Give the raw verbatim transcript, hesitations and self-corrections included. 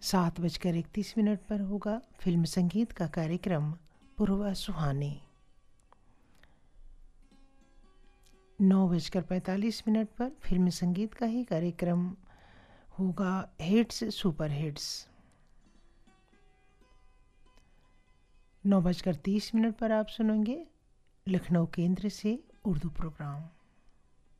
सात बजकर इकतीस मिनट पर होगा फिल्म संगीत का कार्यक्रम पूर्वा सुहानी। नौ बजकर पैंतालीस मिनट पर फिल्म संगीत का ही कार्यक्रम होगा हिट्स सुपर हिट्स। नौ बजकर तीस मिनट पर आप सुनेंगे लखनऊ केंद्र से उर्दू प्रोग्राम।